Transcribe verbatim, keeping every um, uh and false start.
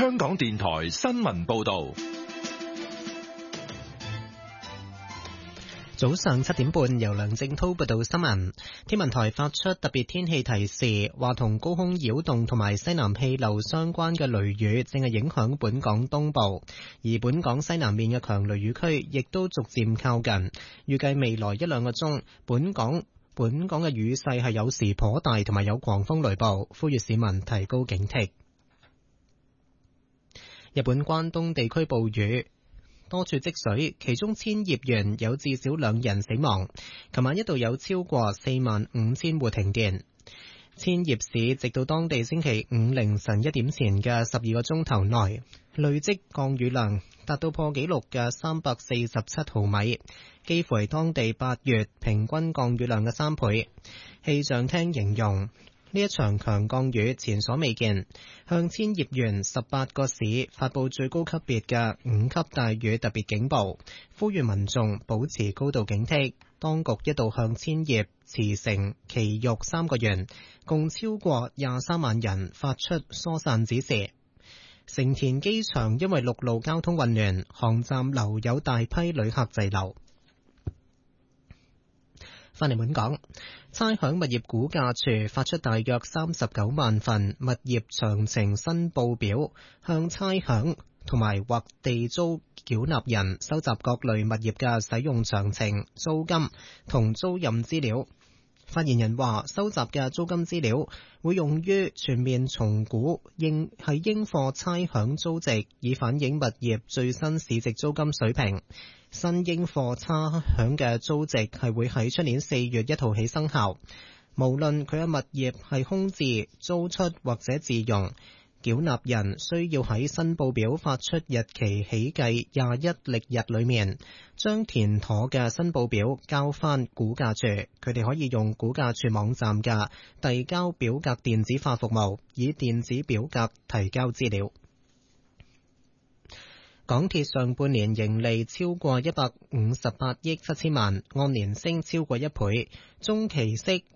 香港電台新聞報道。 早上七點半，由梁正濤報道新聞。天文台發出特別天氣提示，話同高空擾動同埋西南氣流相關嘅雷雨正係影響本港東部，而本港西南面嘅強雷雨區亦都逐漸靠近。預計未來一兩個鐘，本港本港嘅雨勢係有時頗大，同埋有狂風雷暴，呼籲市民提高警惕。日本關東地區暴雨，多處積水，其中千葉縣有至少兩人死亡。琴晚一度有超過四萬五千戶停電。千葉市直到當地星期五凌晨一點前嘅十二個鐘頭內，累積降雨量達到破紀錄嘅三百四十七毫米，幾乎係當地八月平均降雨量嘅三倍。氣象廳形容呢一場強降雨前所未見，向千葉縣十八個市發佈最高級別嘅五級大雨特別警報，呼籲民眾保持高度警惕。當局一度向千葉、茨城、埼玉三個縣共超過廿三萬人發出疏散指示。成田機場因為陸路交通混亂，航站留有大批旅客滯留。翻嚟本港，差餉物業估價署發出大約三十九萬份物業詳情申報表，向差餉同埋或地租繳納人收集各類物業嘅使用詳情、租金同租賃資料。發言人話，收集嘅租金資料會用於全面重估應係應課差餉租值，以反映物業最新市值租金水平。新應課差餉嘅租值係會喺出年四月一號起生效，無論佢嘅物業係空置、租出或者自用。繳納人需要喺申報表發出日期起計廿一曆日裏面，將填妥嘅申報表交返估價署，佢哋可以用估價署網站嘅遞交表格電子化服務，以電子表格提交資料。港鐵上半年盈利超過一百五十八億七千萬，按年升超過一倍，中期息